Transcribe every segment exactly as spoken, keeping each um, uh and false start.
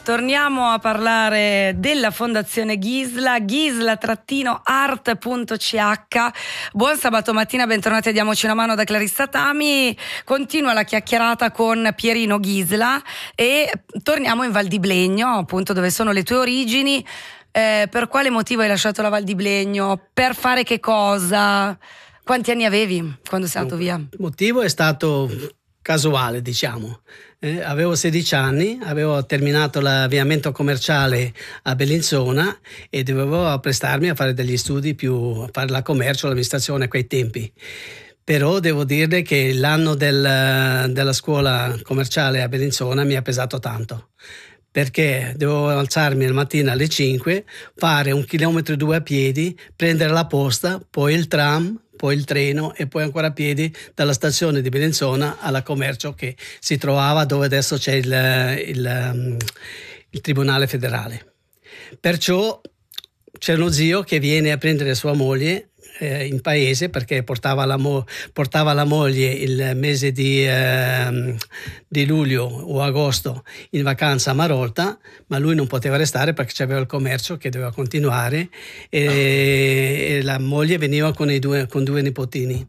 torniamo a parlare della Fondazione Ghisla, ghisla art punto c h. Buon sabato mattina, bentornati a Diamoci una mano da Clarissa Tami. Continua la chiacchierata con Pierino Ghisla e torniamo in Val di Blegno, appunto dove sono le tue origini. Eh, per quale motivo hai lasciato la Val di Blegno? Per fare che cosa? Quanti anni avevi quando sei andato via? Il motivo è stato casuale, diciamo. Eh, avevo sedici anni, avevo terminato l'avviamento commerciale a Bellinzona e dovevo apprestarmi a fare degli studi più, a fare la commercio, l'amministrazione a quei tempi. Però devo dire che l'anno del, della scuola commerciale a Bellinzona mi ha pesato tanto, perché dovevo alzarmi la mattina alle cinque, fare un chilometro e due a piedi, prendere la posta, poi il tram, poi il treno e poi ancora a piedi dalla stazione di Bellinzona alla commercio che si trovava dove adesso c'è il, il, il Tribunale Federale. Perciò c'è uno zio che viene a prendere sua moglie eh, in paese, perché portava la, mo- portava la moglie il mese di, eh, di luglio o agosto in vacanza a Marolta, ma lui non poteva restare perché c'aveva il commercio che doveva continuare e, e la moglie veniva con, i due, con due nipotini.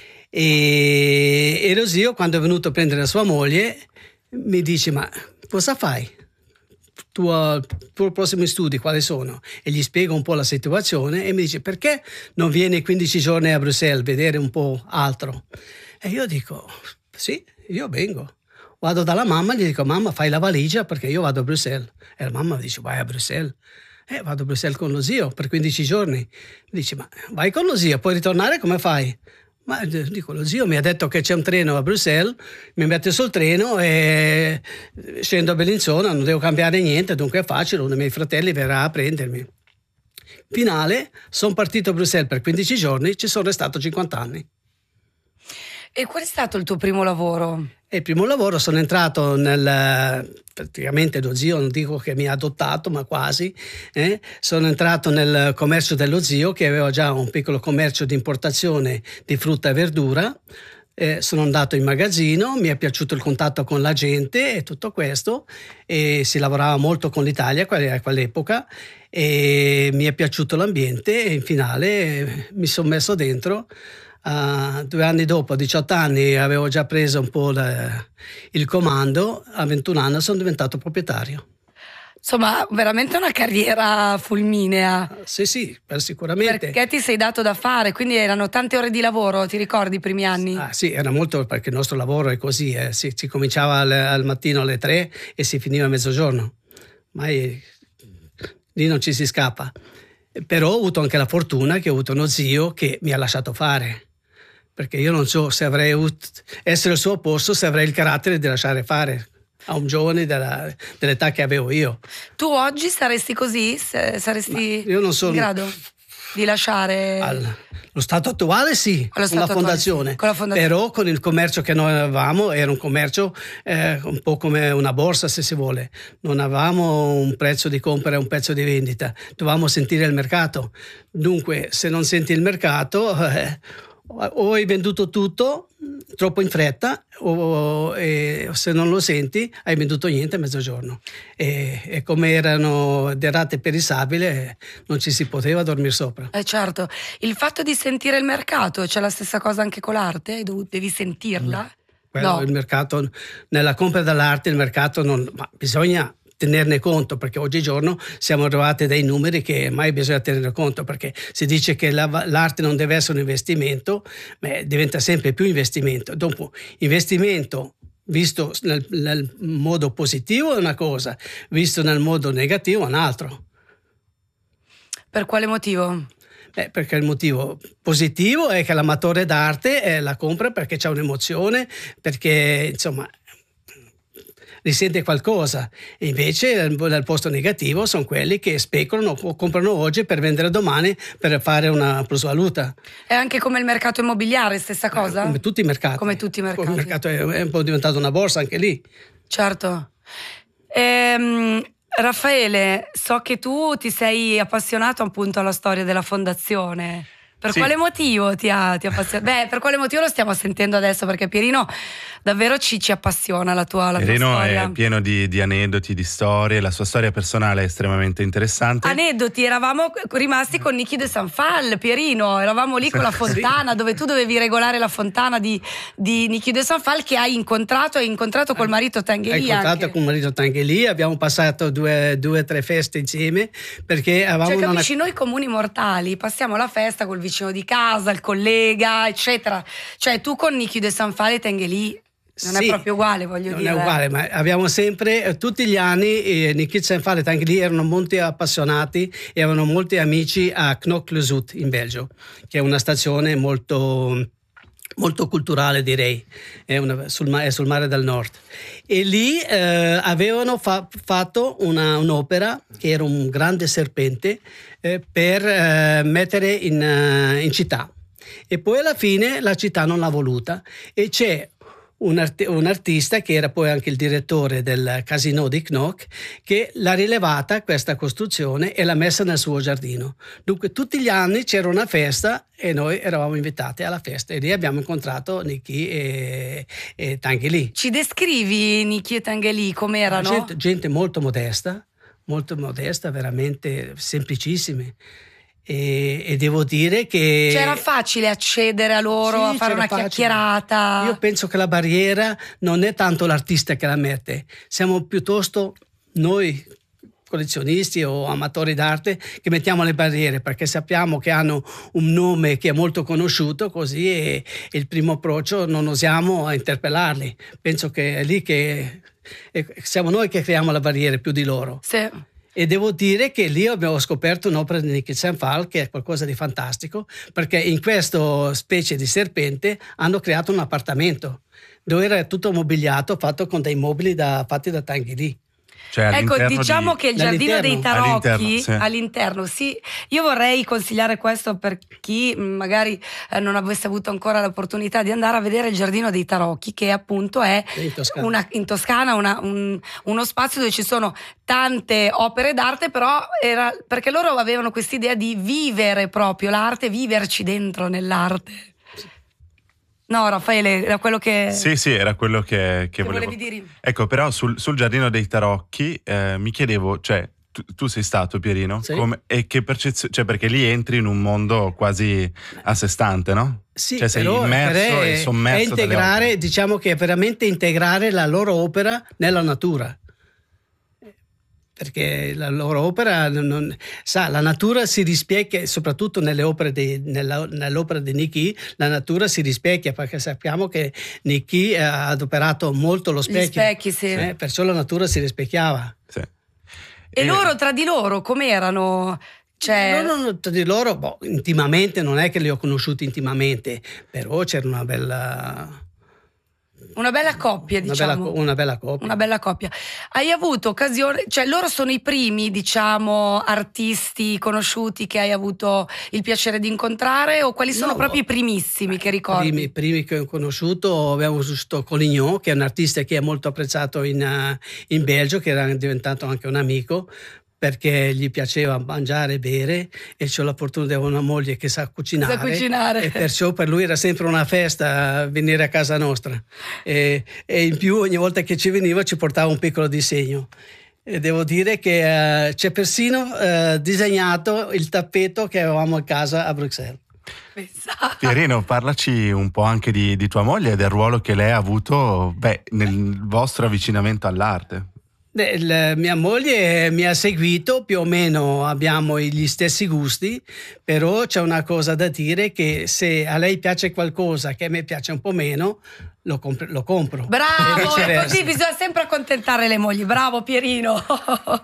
E, e lo zio, quando è venuto a prendere la sua moglie, mi dice: ma cosa fai? Tuo, tuoi prossimi studi quali sono? E gli spiego un po' la situazione e mi dice: perché non vieni quindici giorni a Bruxelles a vedere un po' altro? E io dico: sì, io vengo. Vado dalla mamma e gli dico: mamma, fai la valigia perché io vado a Bruxelles. E la mamma mi dice: vai a Bruxelles? Eh, vado a Bruxelles con lo zio per quindici giorni. Mi dice: ma vai con lo zio, puoi ritornare, come fai? Ma dico: lo zio mi ha detto che c'è un treno a Bruxelles, mi metto sul treno e scendo a Bellinzona, non devo cambiare niente, dunque è facile, uno dei miei fratelli verrà a prendermi. Finale, sono partito a Bruxelles per quindici giorni, ci sono restato cinquanta anni. E qual è stato il tuo primo lavoro? E il primo lavoro sono entrato nel, praticamente lo zio non dico che mi ha adottato, ma quasi, eh? Sono entrato nel commercio dello zio che aveva già un piccolo commercio di importazione di frutta e verdura. Eh, sono andato in magazzino, mi è piaciuto il contatto con la gente e tutto questo, e si lavorava molto con l'Italia a quell'epoca e mi è piaciuto l'ambiente e in finale eh, mi sono messo dentro. Uh, due anni dopo, a diciotto anni, avevo già preso un po' la, il comando, a ventuno anni sono diventato proprietario. Insomma, veramente una carriera fulminea. Uh, sì, sì, sicuramente. Perché ti sei dato da fare, quindi erano tante ore di lavoro, ti ricordi i primi anni? Ah, sì, era molto, perché il nostro lavoro è così, eh. si, si cominciava al, al mattino alle tre e si finiva a mezzogiorno, ma è, lì non ci si scappa. Però ho avuto anche la fortuna che ho avuto uno zio che mi ha lasciato fare. Perché io non so se avrei avuto, essere al suo posto, se avrei il carattere di lasciare fare a un giovane della, dell'età che avevo io. Tu oggi saresti così? Saresti io non sono in grado di lasciare? Al, lo stato attuale sì, con la, fondazione. Sì, con la fondazione. Però con il commercio che noi avevamo era un commercio eh, un po' come una borsa, se si vuole. Non avevamo un prezzo di compra e un prezzo di vendita, dovevamo sentire il mercato. Dunque, se non senti il mercato... Eh, o hai venduto tutto troppo in fretta o e, se non lo senti hai venduto niente a mezzogiorno e, e come erano derate perissabili non ci si poteva dormire sopra. Eh certo, il fatto di sentire il mercato, c'è la stessa cosa anche con l'arte? Devi sentirla? No, no. Il mercato, nella compra dell'arte il mercato non, ma bisogna tenerne conto, perché oggigiorno siamo arrivati a dei numeri che mai bisogna tenere conto, perché si dice che la, l'arte non deve essere un investimento, ma diventa sempre più investimento. Dopo, investimento visto nel, nel modo positivo è una cosa, visto nel modo negativo è un altro. Per quale motivo? Eh, perché il motivo positivo è che l'amatore d'arte eh, la compra perché c'è un'emozione, perché insomma risente qualcosa, e invece nel posto negativo sono quelli che speculano o comprano oggi per vendere domani per fare una plusvaluta. È anche come il mercato immobiliare, stessa cosa? Eh, come tutti i mercati. Come tutti i mercati. Il mercato è, è un po' diventato una borsa anche lì. Certo. Ehm, Raffaele, so che tu ti sei appassionato appunto alla storia della fondazione. Per Sì. quale motivo ti ha, ti appassiona? Beh, per quale motivo lo stiamo sentendo adesso? Perché Pierino davvero ci, ci appassiona la tua, la tua Pierino storia. è pieno di, di aneddoti, di storie, la sua storia personale è estremamente interessante. Aneddoti, eravamo rimasti con Niki de Sanfal, Pierino, eravamo lì con la fontana, dove tu dovevi regolare la fontana di, di Niki de Sanfal, che hai incontrato, hai incontrato col marito Tanguy. Hai incontrato anche. con il marito Tanguy, abbiamo passato due o tre feste insieme, perché avevamo Cioè, una... capisci, noi comuni mortali passiamo la festa col vicino di casa, il collega, eccetera. Cioè, tu con Niki de Sanfal e Tanguy non Sì, è proprio uguale, voglio non dire. è uguale, ma abbiamo sempre, eh, tutti gli anni, eh, Niki de Sanfal e Tanguy erano molti appassionati e avevano molti amici a Knokke-le-Zout in Belgio, che è una stazione molto, molto culturale, direi, è, una, sul, è sul mare del nord. E lì eh, avevano fa, fatto una, un'opera che era un grande serpente eh, per eh, mettere in, uh, in città. E poi alla fine la città non l'ha voluta e c'è un, art- un artista che era poi anche il direttore del Casino di Knokke, che l'ha rilevata questa costruzione e l'ha messa nel suo giardino. Dunque tutti gli anni c'era una festa e noi eravamo invitati alla festa e lì abbiamo incontrato Niki e, e Tanguy. Ci descrivi Niki e Tanguy come erano? Gente, gente molto modesta, molto modesta, veramente semplicissime. E, e devo dire che C'era facile accedere a loro, Sì, a fare c'era una facile. chiacchierata? Io penso che la barriera non è tanto l'artista che la mette, siamo piuttosto noi collezionisti o amatori d'arte che mettiamo le barriere, perché sappiamo che hanno un nome che è molto conosciuto, così e, e il primo approccio non osiamo a interpellarli. Penso che è lì che è, siamo noi che creiamo la barriera più di loro. Sì. E devo dire che lì abbiamo scoperto un'opera di Niki de Sanfal che è qualcosa di fantastico, perché in questa specie di serpente hanno creato un appartamento dove era tutto mobiliato, fatto con dei mobili da, fatti da Tanguy. Cioè, Ecco, all'interno diciamo di- che il giardino dei All'interno. tarocchi All'interno, all'interno, sì. sì. Io vorrei consigliare questo per chi mh, magari eh, non avesse avuto ancora l'opportunità di andare a vedere il giardino dei tarocchi, che appunto è In Toscana. una, in Toscana una, un- uno spazio dove ci sono tante opere d'arte, però era perché loro avevano quest'idea di vivere proprio l'arte, viverci dentro nell'arte. No, Raffaele, era quello che, Sì, sì, era quello che, che che volevo. volevi dire. Ecco, però sul, sul giardino dei tarocchi eh, mi chiedevo, cioè, tu, tu sei stato, Pierino? Sì. Come- e che percezione, cioè, perché lì entri in un mondo quasi a sé stante, no? Sì, Cioè, sei però, immerso però e è, sommerso è dalle integrare, opere. diciamo che è veramente integrare la loro opera nella natura. Perché la loro opera, non, non- sa, la natura si rispecchia, soprattutto nelle opere di, nella, nell'opera di Niki, la natura si rispecchia, perché sappiamo che Niki ha adoperato molto lo Gli specchio. specchi, sì. Eh, perciò la natura si rispecchiava. Sì. E loro tra di loro com'erano? Cioè, No, no, no, tra di loro, boh, intimamente, non è che li ho conosciuti intimamente, però c'era una bella... una bella coppia, Una diciamo. bella, co- una bella coppia. Una bella coppia. Hai avuto occasione, cioè loro sono i primi, diciamo, artisti conosciuti che hai avuto il piacere di incontrare, o quali sono No, proprio i primissimi che I ricordi? primi, primi che ho conosciuto, abbiamo conosciuto Collignon, che è un artista che è molto apprezzato in, eh, in Belgio, che era diventato anche un amico, perché gli piaceva mangiare e bere, e c'ho la fortuna di avere una moglie che sa cucinare, Sa cucinare. e perciò per lui era sempre una festa venire a casa nostra, e, e in più ogni volta che ci veniva ci portava un piccolo disegno. E devo dire che eh, c'è persino eh, disegnato il tappeto che avevamo a casa a Bruxelles. Pensate. Pierino, parlaci un po' anche di, di tua moglie e del ruolo che lei ha avuto, beh, nel vostro avvicinamento all'arte. Beh, il- mia moglie mi ha seguito, più o meno abbiamo gli stessi gusti, però c'è una cosa da dire, che se a lei piace qualcosa che a me piace un po' meno, lo, comp- lo compro. E Bravo, è viceversa. così, bisogna sempre accontentare le mogli. Bravo Pierino.